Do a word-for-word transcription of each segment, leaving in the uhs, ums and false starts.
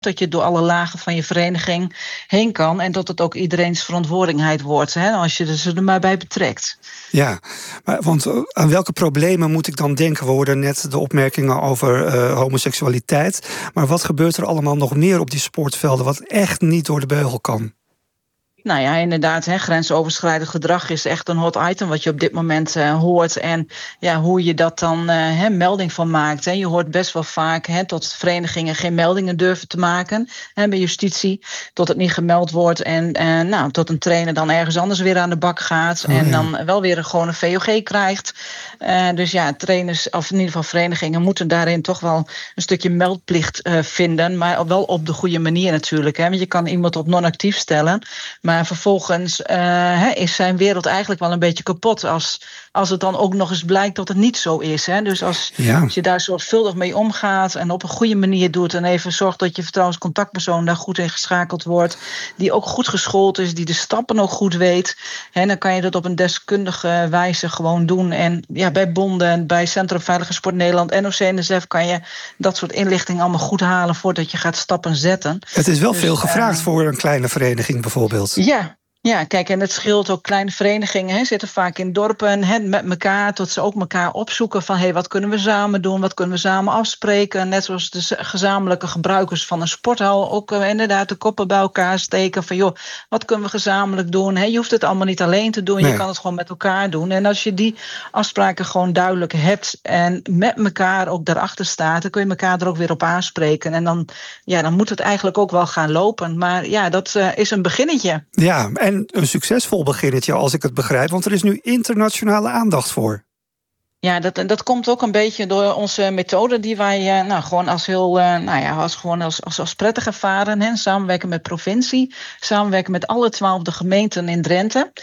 dat je door alle lagen van je vereniging heen kan en dat het ook iedereen's verantwoordelijkheid wordt, hè, als je ze er maar bij betrekt. Ja, maar want aan welke problemen moet ik dan denken? We hoorden net de opmerkingen over uh, homoseksualiteit. Maar wat gebeurt er allemaal nog meer op die sportvelden wat echt niet door de beugel kan? Nou ja, inderdaad, hè, grensoverschrijdend gedrag is echt een hot item wat je op dit moment uh, hoort. En ja, hoe je dat dan uh, hè, melding van maakt. Hè. Je hoort best wel vaak hè, tot verenigingen geen meldingen durven te maken hè, bij justitie. Tot het niet gemeld wordt en uh, nou, tot een trainer dan ergens anders weer aan de bak gaat. Oh, en ja. dan wel weer een, gewoon een V O G krijgt. Uh, dus ja, trainers, of in ieder geval verenigingen, moeten daarin toch wel een stukje meldplicht uh, vinden. Maar wel op de goede manier natuurlijk. Hè. Want je kan iemand op non-actief stellen. Maar Maar vervolgens uh, is zijn wereld eigenlijk wel een beetje kapot als, als het dan ook nog eens blijkt dat het niet zo is. Hè? Dus als, ja. als je daar zorgvuldig mee omgaat en op een goede manier doet en even zorgt dat je vertrouwenscontactpersoon daar goed in geschakeld wordt, die ook goed geschoold is, die de stappen ook goed weet, hè, dan kan je dat op een deskundige wijze gewoon doen. En ja, bij bonden, bij Centrum Veilige Sport Nederland, N O C N S F kan je dat soort inlichting allemaal goed halen voordat je gaat stappen zetten. Het is wel dus, veel gevraagd uh, voor een kleine vereniging bijvoorbeeld. Ja. Ja, kijk, en het scheelt ook. Kleine verenigingen hè, zitten vaak in dorpen hè, met elkaar, tot ze ook elkaar opzoeken van hé, hey, wat kunnen we samen doen, wat kunnen we samen afspreken. Net zoals de gezamenlijke gebruikers van een sporthal ook uh, inderdaad de koppen bij elkaar steken van joh, wat kunnen we gezamenlijk doen. Hè? Je hoeft het allemaal niet alleen te doen, nee. Je kan het gewoon met elkaar doen. En als je die afspraken gewoon duidelijk hebt en met elkaar ook daarachter staat, dan kun je elkaar er ook weer op aanspreken. En dan, ja, dan moet het eigenlijk ook wel gaan lopen. Maar ja, dat uh, is een beginnetje. Ja, en En een succesvol beginnetje, als ik het begrijp. Want er is nu internationale aandacht voor. Ja, dat, dat komt ook een beetje door onze methode die wij nou, gewoon als heel, nou ja, als, gewoon als, als, als prettig ervaren. Hè. Samenwerken met provincie, samenwerken met alle twaalf de gemeenten in Drenthe.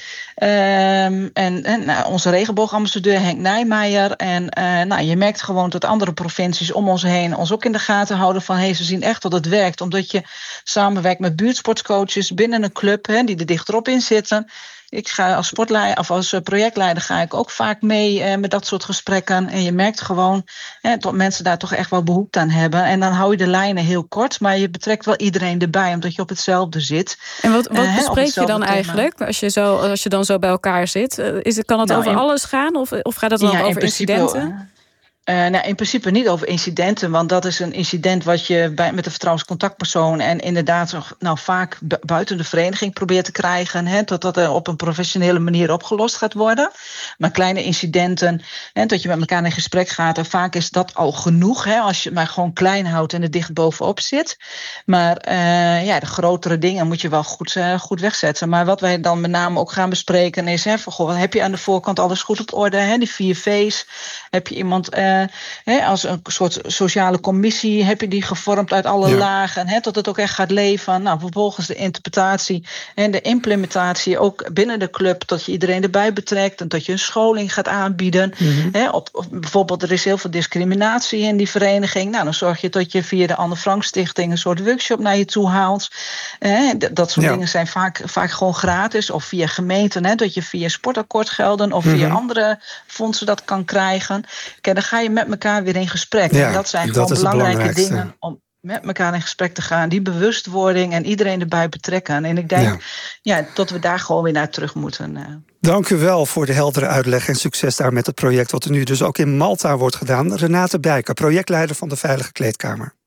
Um, en en nou, onze regenboogambassadeur Henk Nijmeijer. En uh, nou, je merkt gewoon dat andere provincies om ons heen ons ook in de gaten houden van hey, ze zien echt dat het werkt. Omdat je samenwerkt met buurtsportcoaches binnen een club hè, die er dichterop in zitten. Ik ga als sportleider of als projectleider ga ik ook vaak mee eh, met dat soort gesprekken. En je merkt gewoon eh, dat mensen daar toch echt wel behoefte aan hebben. En dan hou je de lijnen heel kort, maar je betrekt wel iedereen erbij, omdat je op hetzelfde zit. En wat, wat uh, bespreek je dan eigenlijk als je, zo, als je dan zo bij elkaar zit? Is het, kan het nou, over in, alles gaan of, of gaat het dan ja, over in incidenten? Uh, Uh, nou, in principe niet over incidenten, want dat is een incident wat je bij, met een vertrouwenscontactpersoon en inderdaad nou, vaak bu- buiten de vereniging probeert te krijgen, hè, dat dat uh, op een professionele manier opgelost gaat worden. Maar kleine incidenten, hè, dat je met elkaar in gesprek gaat, en vaak is dat al genoeg, hè, als je het maar gewoon klein houdt en er dicht bovenop zit. Maar uh, ja, de grotere dingen moet je wel goed, uh, goed wegzetten. Maar wat wij dan met name ook gaan bespreken is, hè, van, goh, heb je aan de voorkant alles goed op orde, hè, die vier V's, heb je iemand Uh, He, als een soort sociale commissie heb je die gevormd uit alle ja. lagen. He, tot het ook echt gaat leven. Nou, vervolgens de interpretatie en de implementatie ook binnen de club. Dat je iedereen erbij betrekt. En dat je een scholing gaat aanbieden. Mm-hmm. He, op, op, bijvoorbeeld er is heel veel discriminatie in die vereniging. Nou, dan zorg je dat je via de Anne Frank Stichting een soort workshop naar je toe haalt. He, d- dat soort ja. dingen zijn vaak, vaak gewoon gratis. Of via gemeenten. He, dat je via sportakkoordgelden of mm-hmm. via andere fondsen dat kan krijgen. Kijk, dan ga je met elkaar weer in gesprek. Ja, en dat zijn dat gewoon belangrijke dingen om met elkaar in gesprek te gaan. Die bewustwording en iedereen erbij betrekken. En ik denk ja. Ja, dat we daar gewoon weer naar terug moeten. Uh. Dank u wel voor de heldere uitleg en succes daar met het project wat er nu dus ook in Malta wordt gedaan. Renate Bijker, projectleider van de Veilige Kleedkamer.